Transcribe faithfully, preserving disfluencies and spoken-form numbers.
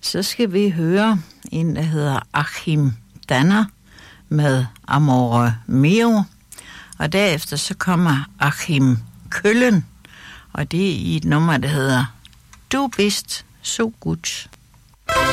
Så skal vi høre en, der hedder Achim Danner med Amore Mio. Og derefter så kommer Achim Køllen, og det er i et nummer, der hedder Du bist so gut.